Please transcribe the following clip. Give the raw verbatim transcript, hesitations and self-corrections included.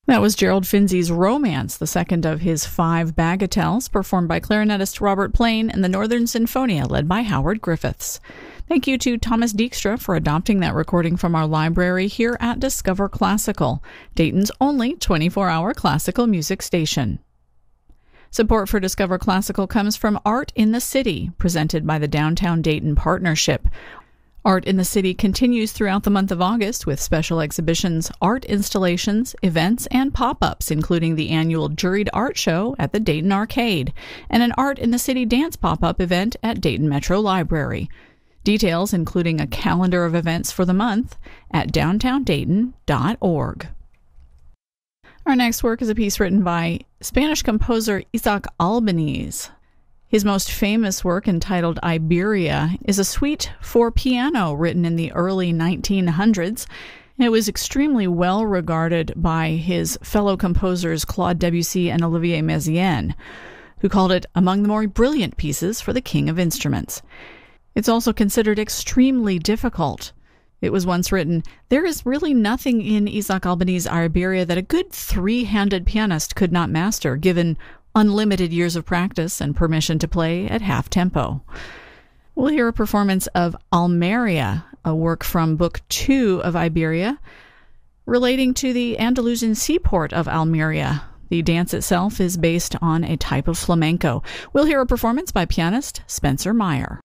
That was Gerald Finzi's Romance, the second of his five bagatelles, performed by clarinetist Robert Plain and the Northern Sinfonia, led by Howard Griffiths. Thank you to Thomas Dijkstra for adopting that recording from our library here at Discover Classical, Dayton's only twenty-four hour classical music station. Support for Discover Classical comes from Art in the City, presented by the Downtown Dayton Partnership. Art in the City continues throughout the month of August with special exhibitions, art installations, events, and pop-ups, including the annual Juried Art Show at the Dayton Arcade and an Art in the City dance pop-up event at Dayton Metro Library. Details, including a calendar of events for the month, at downtown dayton dot org. Our next work is a piece written by Spanish composer Isaac Albeniz. His most famous work, entitled Iberia, is a suite for piano written in the early nineteen hundreds. It was extremely well regarded by his fellow composers Claude Debussy and Olivier Messiaen, who called it among the more brilliant pieces for the king of instruments. It's also considered extremely difficult. It was once written, "There is really nothing in Isaac Albeniz's Iberia that a good three-handed pianist could not master, given unlimited years of practice and permission to play at half tempo." We'll hear a performance of Almeria, a work from Book Two of Iberia, relating to the Andalusian seaport of Almeria. The dance itself is based on a type of flamenco. We'll hear a performance by pianist Spencer Meyer.